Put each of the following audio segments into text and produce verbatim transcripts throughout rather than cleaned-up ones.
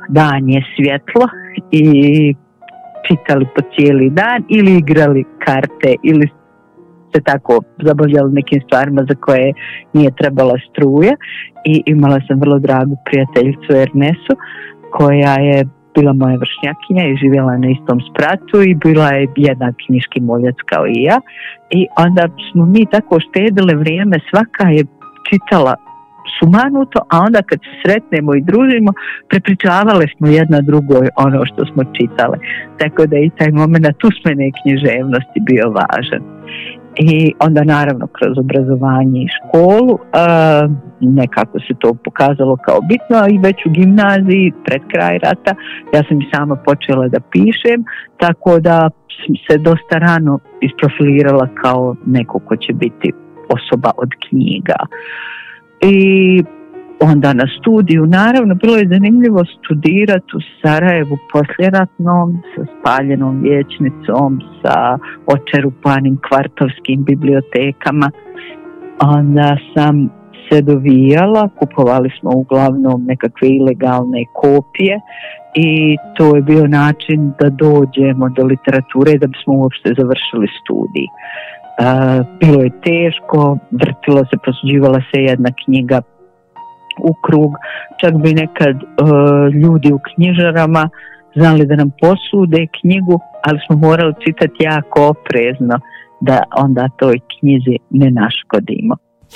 dan je svjetlo i čitali po cijeli dan ili igrali karte ili se tako zabavljali nekim stvarima za koje nije trebala struja. I imala sam vrlo dragu prijateljicu Ernesu koja je bila moja vršnjakinja i živjela na istom spratu i bila je jednak knjiški moljac kao i ja. I onda smo mi tako štedile vrijeme, svaka je čitala sumanuto, a onda kad se sretnemo i družimo, prepričavale smo jedna drugoj ono što smo čitale. Tako da i taj moment usmene književnosti bio važan. I onda naravno kroz obrazovanje i školu a, nekako se to pokazalo kao bitno i već u gimnaziji pred kraj rata ja sam i sama počela da pišem, tako da sam se dosta rano isprofilirala kao neko ko će biti osoba od knjiga. I onda na studiju, naravno, bilo je zanimljivo studirati u Sarajevu poslijeratnom, sa spaljenom vijećnicom, sa očerupanim kvartovskim bibliotekama. Onda sam se dovijala, kupovali smo uglavnom nekakve ilegalne kopije i to je bio način da dođemo do literature da bismo uopšte završili studij. Uh, bilo je teško, vrtilo se, prosuđivala se jedna knjiga u krug, čak bi nekad uh, ljudi u knjižarama znali da nam posude knjigu, ali smo morali čitati jako oprezno da onda toj knjizi ne naškodimo.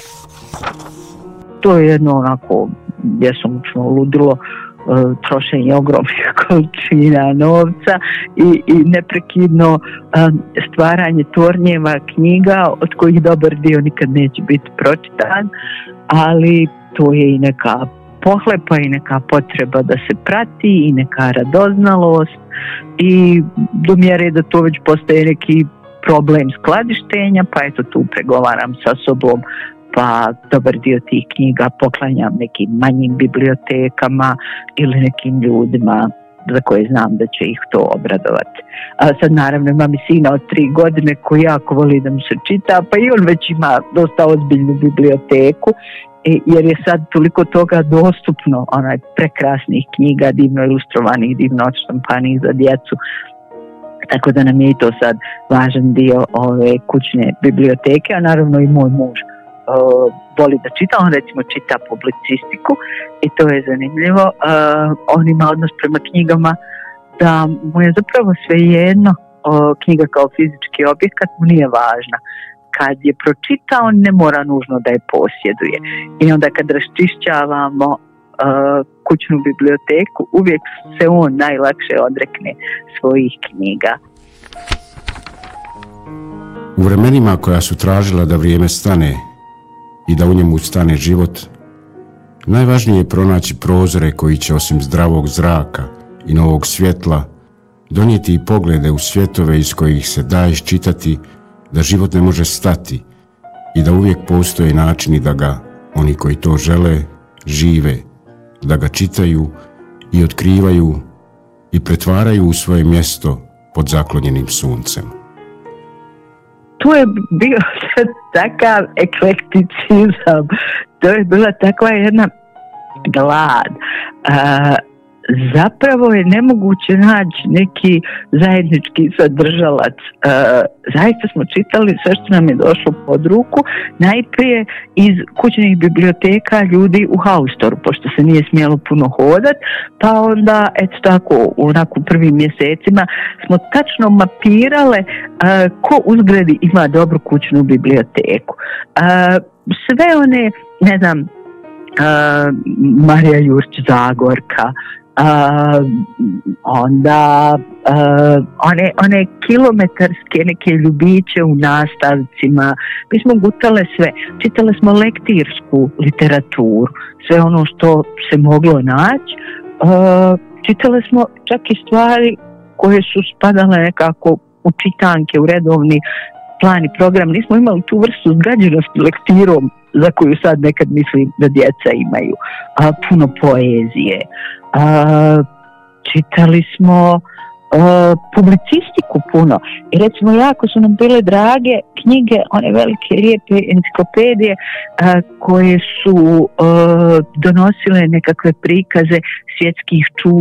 To je jedno onako bjesomučno ludilo, uh, trošenje ogromnih količina novca i, i neprekidno um, stvaranje tornjeva knjiga od kojih dobar dio nikad neće biti pročitan, ali to je i neka pohlepa i neka potreba da se prati i neka radoznalost i do mjere da to već postaje neki problem skladištenja, pa eto tu pregovaram sa sobom, pa dobar dio tih knjiga poklanjam nekim manjim bibliotekama ili nekim ljudima za koje znam da će ih to obradovati. A sad naravno imam i sina od tri godine koji jako voli da mu se čita, pa i on već ima dosta ozbiljnu biblioteku, jer je sad toliko toga dostupno, onaj prekrasnih knjiga, divno ilustrovanih, divno odštampanih za djecu. Tako da nam je i to sad važan dio ove kućne biblioteke, a naravno i moj muž uh, voli da čita, on recimo čita publicistiku i to je zanimljivo. Uh, on ima odnos prema knjigama da mu je zapravo svejedno, uh, knjiga kao fizički objekat mu nije važna. Kad je pročitao, ne mora nužno da je posjeduje. I onda kad raščišćavamo uh, kućnu biblioteku, uvijek se on najlakše odrekne svojih knjiga. U vremenima koja su tražila da vrijeme stane i da u njemu stane život, najvažnije je pronaći prozore koji će osim zdravog zraka i novog svjetla donijeti i poglede u svjetove iz kojih se da iščitati da život ne može stati i da uvijek postoje načini da ga oni koji to žele žive, da ga čitaju i otkrivaju i pretvaraju u svoje mjesto pod zaklonjenim suncem. To je bio takav eklekticizam, to je bila takva jedna glad. A, zapravo je nemoguće naći neki zajednički sadržalac. E, zaista smo čitali sve što nam je došlo pod ruku, najprije iz kućnih biblioteka ljudi u haustoru, pošto se nije smjelo puno hodat, pa onda, eto tako, onako u prvim mjesecima smo tačno mapirale e, ko u zgradi ima dobru kućnu biblioteku. E, sve one, ne znam, e, Marija Jurć Zagorka, Uh, onda uh, one, one kilometarske neke ljubiće u nastavcima. Mi smo gutale sve. Čitale smo lektirsku literaturu, sve ono što se moglo naći. Uh, čitale smo čak i stvari koje su spadale nekako u čitanke, u redovni plan i program. Nismo imali tu vrstu zgrađenosti lektirom za koju sad nekad mislim da djeca imaju. Uh, puno poezije. Uh, čitali smo uh, publicistiku puno i recimo jako su nam bile drage knjige, one velike lijepe enciklopedije uh, koje su uh, donosile nekakve prikaze svjetskih čuda